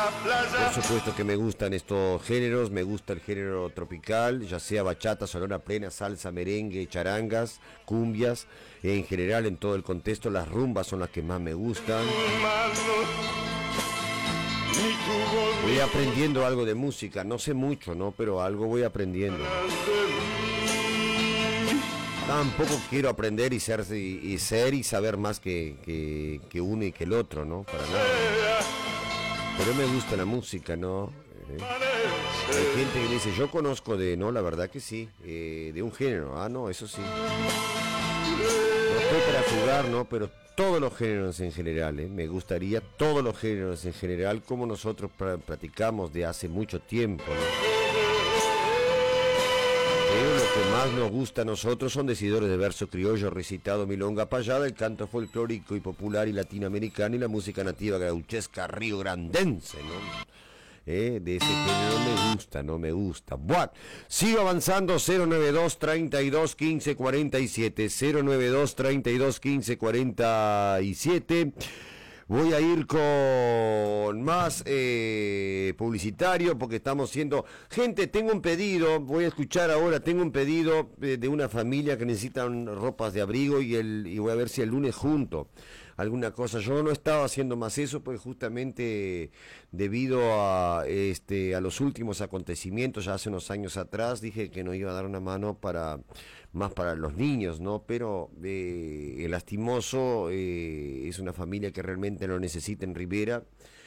Por supuesto que me gustan estos géneros, me gusta el género tropical, ya sea bachata, sonora plena, salsa, merengue, charangas, cumbias, en general en todo el contexto las rumbas son las que más me gustan. Voy aprendiendo algo de música, no sé mucho, ¿no? Pero algo voy aprendiendo. Tampoco quiero aprender y ser y saber más que uno y que el otro, ¿no? Para nada. Pero me gusta la música, ¿no? Hay gente que dice, yo conozco de, no, la verdad que sí, de un género, no, eso sí. No estoy para jugar, ¿no? Pero todos los géneros en general, me gustaría todos los géneros en general, como nosotros practicamos de hace mucho tiempo, ¿no? Pero lo que más nos gusta a nosotros son decidores de verso criollo, recitado, milonga payada, el canto folclórico y popular y latinoamericano y la música nativa gauchesca riograndense, ¿no? De ese género me gusta, no me gusta. Bueno, sigo avanzando. 092 32 15 47 092 32 15 47. Voy a ir con más publicitario porque estamos siendo... Gente, tengo un pedido, voy a escuchar ahora, tengo un pedido de una familia que necesitan ropas de abrigo y voy a ver si el lunes junto alguna cosa. Yo no estaba haciendo más eso porque justamente debido a los últimos acontecimientos ya hace unos años atrás dije que no iba a dar una mano más para los niños, ¿no? Pero el lastimoso es una familia que realmente lo necesita en Rivera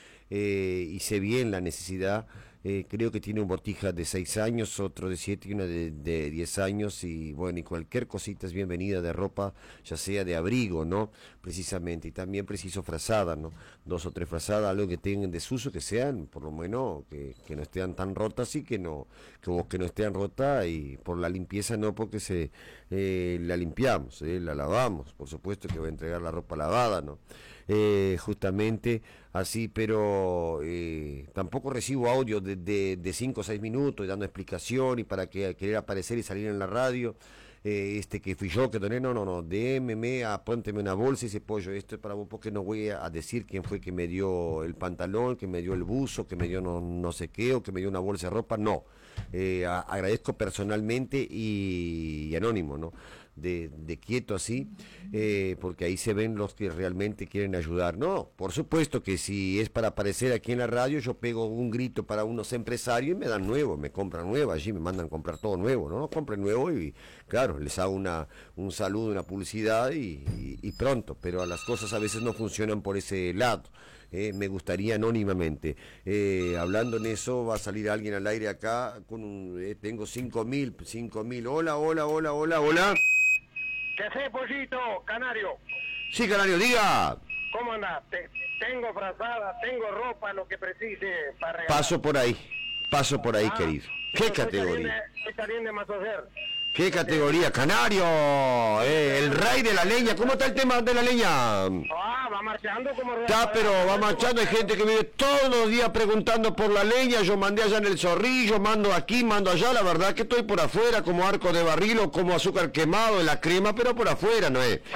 y sé bien la necesidad. Creo que tiene un botija de 6 años, otro de 7 y uno de 10 años y bueno, y cualquier cosita es bienvenida de ropa, ya sea de abrigo, ¿no? Precisamente, y también preciso frazada, ¿no? 2 o 3 frazadas, algo que tengan desuso, que sean, por lo menos, que no estén tan rotas y que no estén rotas y por la limpieza no, porque la limpiamos, la lavamos, por supuesto que voy a entregar la ropa lavada, ¿no? Justamente así, pero tampoco recibo audio de 5 o 6 minutos y dando explicación y para que querer aparecer y salir en la radio, que fui yo que doné, no, démeme, apónteme una bolsa y ese pollo, esto es para vos porque no voy a decir quién fue que me dio el pantalón, que me dio el buzo, que me dio no sé qué, o que me dio una bolsa de ropa, no. Agradezco personalmente y anónimo, ¿no? De quieto así, porque ahí se ven los que realmente quieren ayudar. No, por supuesto que si es para aparecer aquí en la radio, yo pego un grito para unos empresarios y me dan nuevo, me compran nuevo, allí me mandan comprar todo nuevo, ¿no? Compren nuevo y claro, les hago un saludo, una publicidad y pronto, pero a las cosas a veces no funcionan por ese lado. Me gustaría anónimamente. Hablando en eso, va a salir alguien al aire acá con tengo 5.000. Hola. ¿Qué sé, pollito, canario? Sí, canario, diga. ¿Cómo andás? Tengo frazada, tengo ropa, lo que precise para regalar. Paso por ahí, querido. ¿Qué categoría? Soy Tarín de Mazocer. ¿Qué categoría? Canario, el rey de la leña. ¿Cómo está el tema de la leña? Va marchando como... Está, pero va marchando. Hay gente que vive todos los días preguntando por la leña. Yo mandé allá en el Zorrillo, mando aquí, mando allá. La verdad que estoy por afuera como arco de barril o como azúcar quemado en la crema, pero por afuera, ¿no es?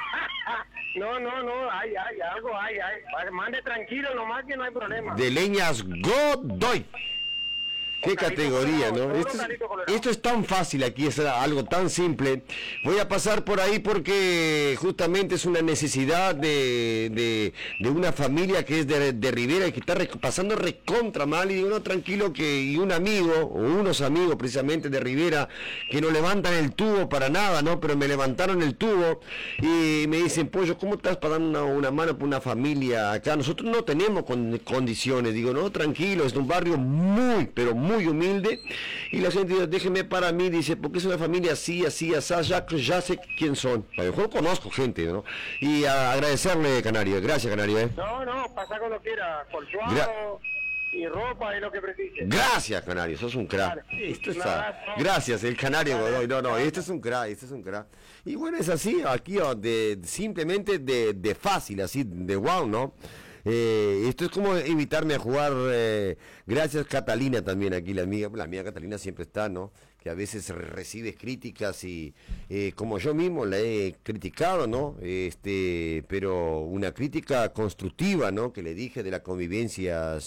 No, hay algo, hay. Mande tranquilo nomás que no hay problema. De leñas Godoy. ¿Qué categoría, no? Esto es tan fácil aquí, es algo tan simple. Voy a pasar por ahí porque justamente es una necesidad de una familia que es de Rivera y que está pasando recontra mal. Y digo, no, tranquilo, y un amigo, o unos amigos precisamente de Rivera, que no levantan el tubo para nada, ¿no? Pero me levantaron el tubo y me dicen, Pollo, ¿cómo estás para dar una mano para una familia acá? Nosotros no tenemos condiciones. Digo, no, tranquilo, es un barrio pero muy humilde, y la gente dice, déjeme para mí, dice, porque es una familia así, ya sé quién son. A lo mejor conozco gente, ¿no? Y agradecerle, Canario, gracias, Canario, No, pasa cuando quiera, colchuado y ropa y lo que precise. Gracias, Canario, sos un crack. Gracias, el Canario Godoy, no, este es un crack, Y bueno, es así, aquí, simplemente de fácil, así, de wow, ¿no? Esto es como invitarme a jugar, gracias Catalina también aquí, la amiga Catalina siempre está, ¿no? Que a veces recibes críticas y como yo mismo la he criticado, ¿no? Pero una crítica constructiva, ¿no? Que le dije de la convivencia